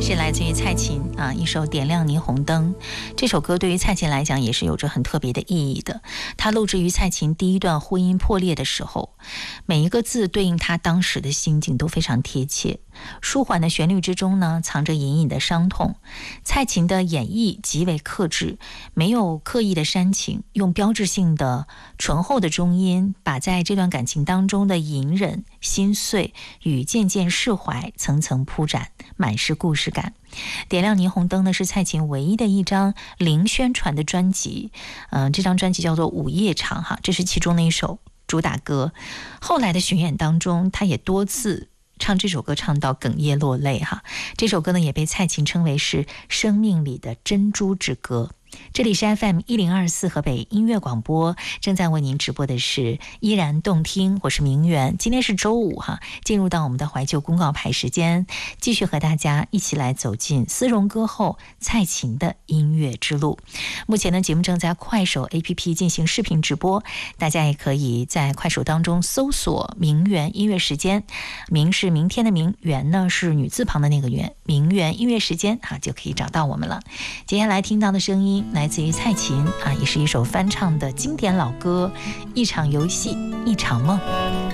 是来自于蔡琴啊，一首《点亮霓虹灯》。这首歌对于蔡琴来讲也是有着很特别的意义的。它录制于蔡琴第一段婚姻破裂的时候，每一个字对应她当时的心境都非常贴切。舒缓的旋律之中呢，藏着隐隐的伤痛。蔡琴的演绎极为克制，没有刻意的煽情，用标志性的醇厚的中音，把在这段感情当中的隐忍、心碎与渐渐释怀层层铺展，满是故事感。点亮霓虹灯呢，是蔡琴唯一的一张零宣传的专辑，这张专辑叫做《午夜场》哈，这是其中的一首主打歌。后来的巡演当中，他也多次唱这首歌唱到哽咽落泪哈。这首歌呢也被蔡琴称为是生命里的珍珠之歌。这里是 FM1024 河北音乐广播，正在为您直播的是依然动听，我是明媛。今天是周五哈，进入到我们的怀旧公告牌时间，继续和大家一起来走进丝绒歌后蔡琴的音乐之路。目前呢，节目正在快手 APP 进行视频直播，大家也可以在快手当中搜索明媛音乐时间，明是明天的明，媛呢是女字旁的那个媛，明媛音乐时间啊，就可以找到我们了。接下来听到的声音来自于蔡琴啊，也是一首翻唱的经典老歌《一场游戏一场梦》。